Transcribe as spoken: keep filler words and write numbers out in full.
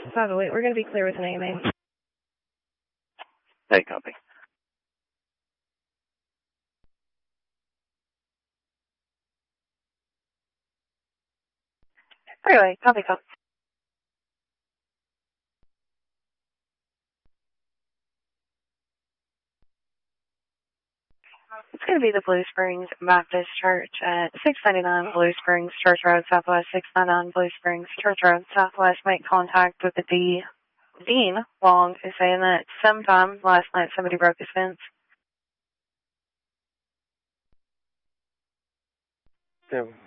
By the way, we're going to be clear with an A M A. Hey, copy. Anyway, copy, copy. It's going to be the Blue Springs Baptist Church at six ninety-nine Blue Springs Church Road Southwest, six ninety-nine Blue Springs Church Road Southwest. Make contact with the D. Dean Long is saying that sometime last night somebody broke his fence. So